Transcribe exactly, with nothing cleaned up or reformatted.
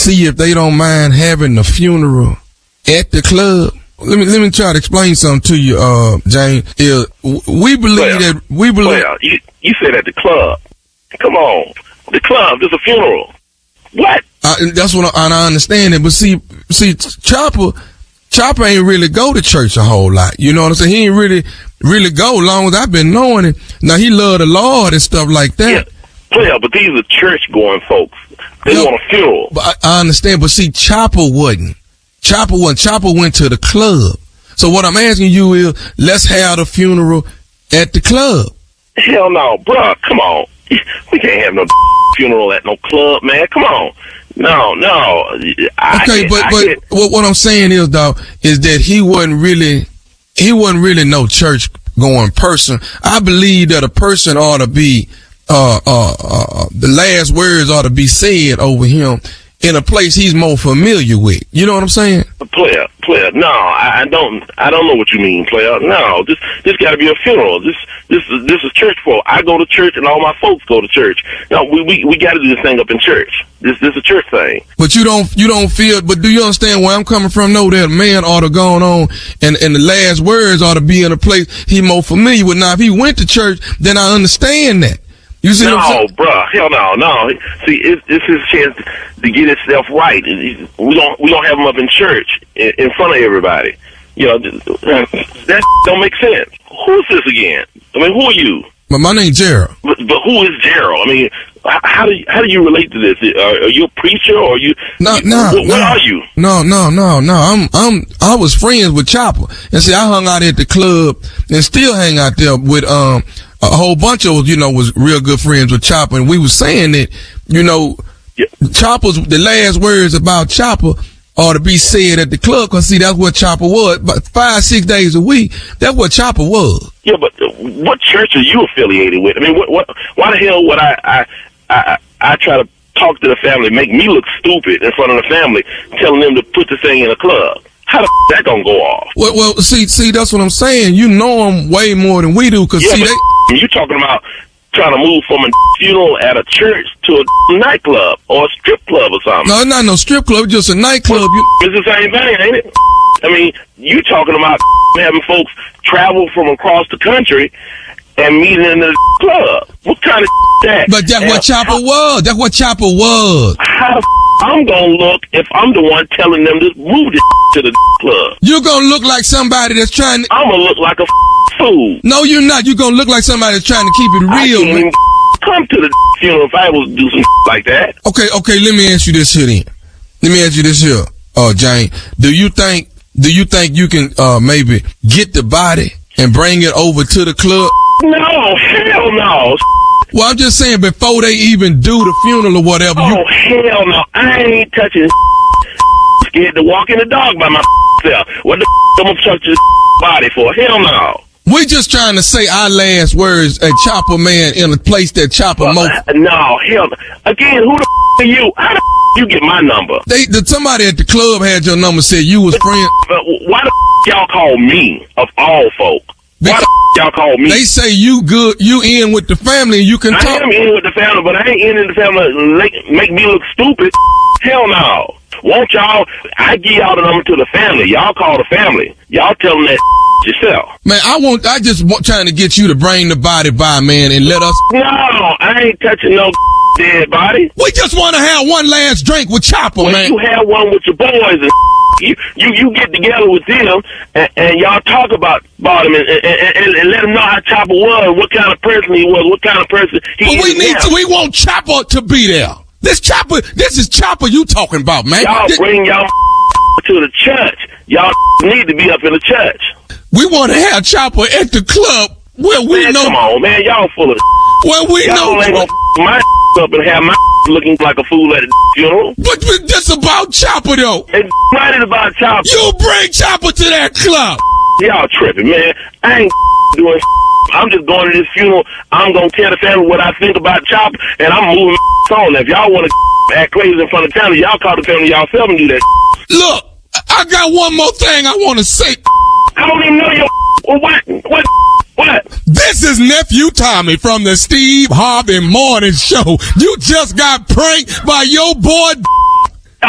see if they don't mind having the funeral at the club. Let me let me try to explain something to you, uh, Jane. Is we believe well, that we believe. Well, you you said at the club. Come on, the club. There's a funeral. What? I, that's what I, I understand it. But see, see, Chopper, Chopper ain't really go to church a whole lot. You know what I'm saying? He ain't really really go long as I've been knowing him. Now he love the Lord and stuff like that. Yeah, yeah but these are church going folks. They yeah, want a funeral. But I, I understand. But see, Chopper wouldn't. Chopper went. Chopper went to the club. So what I'm asking you is, let's have the funeral at the club. Hell no, bruh. Come on. We can't have no funeral at no club, man. Come on. No, no. I okay, get, but I but get. what what I'm saying is, though, is that he wasn't really he wasn't really no church going person. I believe that a person ought to be uh uh, uh the last words ought to be said over him in a place he's more familiar with. You know what I'm saying? Player, player. No, I, I don't. I don't know what you mean, player. No, this this got to be a funeral. This this is this is church folk. I go to church, and all my folks go to church. No, we we we got to do this thing up in church. This this is a church thing. But you don't you don't feel. But do you understand where I'm coming from? No, that man ought to go on, and and the last words ought to be in a place he more familiar with. Now, if he went to church, then I understand that. You see no, what I'm bruh, hell no, no. See, it's, it's his chance to get himself right. We don't, we don't have him up in church in, in front of everybody. You know, that don't make sense. Who's this again? I mean, who are you? But my name's Gerald. But, but who is Gerald? I mean, how do you, how do you relate to this? Are, are you a preacher or are you? No, no. What, no, what are you? No, no, no, no. I'm, I'm, I was friends with Chopper, and see, I hung out at the club and still hang out there with um. a whole bunch of, you know, was real good friends with Chopper, and we was saying that, you know, yeah. Chopper's, the last words about Chopper ought to be said at the club, because, see, that's what Chopper was. But five, six days a week, that's what Chopper was. Yeah, but what church are you affiliated with? I mean, what, what, why the hell would I, I, I, I try to talk to the family, make me look stupid in front of the family, telling them to put the thing in a club? How the f- that gonna go off? Well, well, see, see, that's what I'm saying. You know them way more than we do, because yeah, see, they. You talking about trying to move from a funeral at a church to a nightclub or a strip club or something? No, not no strip club, just a nightclub. Well, you, it's the same thing, ain't it? I mean, you talking about having folks travel from across the country and meeting in the club. What kind of that? But that's what Chopper was. That's what Chopper was. How the I'm gonna look if I'm the one telling them to move this to the club? You're gonna look like somebody that's trying to... I'm gonna look like a fool. No, you're not. You're gonna look like somebody that's trying to keep it real. I can't even come to the funeral if I was to do some like that. Okay, okay, let me ask you this here then. Let me ask you this here, uh, Jane. Do you think, do you think you can, uh, maybe get the body and bring it over to the club? No, hell no. Well, I'm just saying, before they even do the funeral or whatever. Oh, you... hell no. I ain't touching scared to walk in the dog by myself. What the I'm gonna touch this body for? Hell no. We just trying to say our last words at Chopper Man in a place that Chopper well, most. Uh, no, hell no. Again, who the are you? How the you get my number? They, the, somebody at the club had your number, said you was friends. But why the y'all call me, of all folk? Why the y'all call me? They say you good, you in with the family, and you can I talk. I am in with the family, but I ain't in with the family make, make me look stupid. Hell no. Won't y'all, I give y'all the number to the family. Y'all call the family. Y'all tell them that yourself. Man, I want, I just want trying to get you to bring the body by, man, and let us. No, I ain't touching no dead body. We just want to have one last drink with Chopper, when man. You have one with your boys and you you, you get together with them and, and y'all talk about, about him and, and, and, and let them know how Chopper was, what kind of person he was, what kind of person he but is we need now. to, we want Chopper to be there. This Chopper, this is Chopper you talking about, man. Y'all this, bring y'all to the church. Y'all need to be up in the church. We want to have Chopper at the club where we man, know. Come on, man. Y'all full of where we y'all know. Ain't gonna my up and have my looking like a fool at a funeral. But, but that's about Chopper, though. It's not about Chopper. You bring Chopper to that club. Y'all tripping, man. I ain't doing. I'm just going to this funeral. I'm going to tell the family what I think about Chopper, and I'm moving on. If y'all want to act crazy in front of the family, y'all call the family y'all self and do that. Look, I got one more thing I want to say. I don't even know your what what what. This is Nephew Tommy from the Steve Harvey Morning Show. You just got pranked by your boy